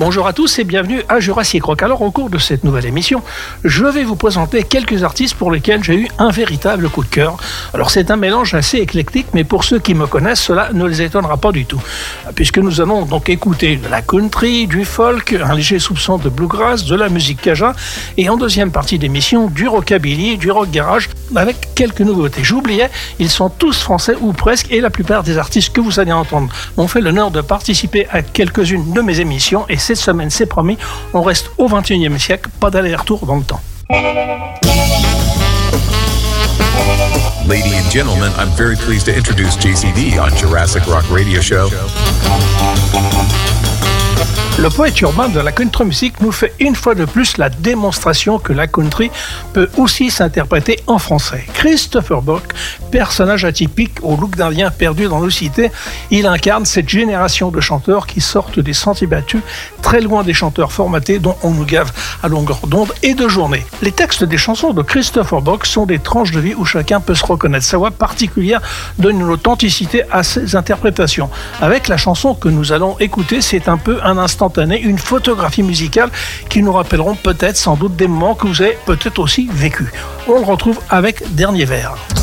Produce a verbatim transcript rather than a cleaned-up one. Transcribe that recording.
Bonjour à tous et bienvenue à Jurassic Rock. Alors au cours de cette nouvelle émission, je vais vous présenter quelques artistes pour lesquels j'ai eu un véritable coup de cœur. Alors c'est un mélange assez éclectique, mais pour ceux qui me connaissent, cela ne les étonnera pas du tout. Puisque nous allons donc écouter de la country, du folk, un léger soupçon de bluegrass, de la musique cajun et en deuxième partie d'émission, du rockabilly, du rock garage avec quelques nouveautés. J'oubliais, ils sont tous français ou presque et la plupart des artistes que vous allez entendre m'ont fait l'honneur de participer à quelques-unes de mes émissions et cette semaine, c'est promis, on reste au vingt et unième siècle, pas d'aller-retour dans le temps. Ladies and gentlemen, I'm very pleased to introduce J C D on Jurassic Rock Radio Show. Le poète urbain de la country music nous fait une fois de plus la démonstration que la country peut aussi s'interpréter en français. Christopher Buck, personnage atypique au look d'Indien perdu dans nos cités, il incarne cette génération de chanteurs qui sortent des sentiers battus, très loin des chanteurs formatés dont on nous gave à longueur d'onde et de journée. Les textes des chansons de Christopher Buck sont des tranches de vie où chacun peut se reconnaître. Sa voix particulière donne une authenticité à ses interprétations. Avec la chanson que nous allons écouter, c'est un peu un instant une photographie musicale qui nous rappelleront peut-être sans doute des moments que vous avez peut-être aussi vécu. On le retrouve avec Dernier Vers.